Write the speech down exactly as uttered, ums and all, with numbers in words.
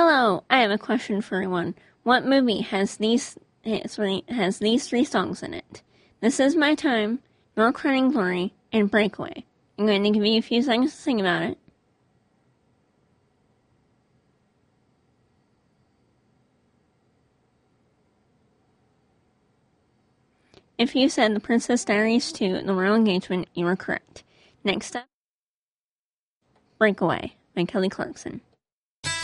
Hello, I have a question for everyone. What movie has these sorry, has these three songs in it? This Is My Time, Your Crowning Glory, and Breakaway. I'm going to give you a few seconds to think about it. If you said The Princess Diaries two, The Royal Engagement, you were correct. Next up, Breakaway by Kelly Clarkson.